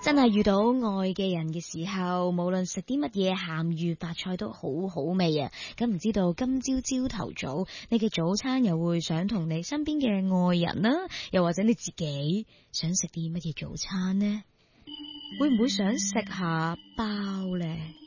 真係遇到愛嘅人嘅時候，無論食啲乜嘢鹹魚白菜都好好味啊！咁唔知道今朝朝頭早，你嘅早餐又會想同你身邊嘅愛人啦，又或者你自己想食啲乜嘢早餐呢？會唔會想食下包呢？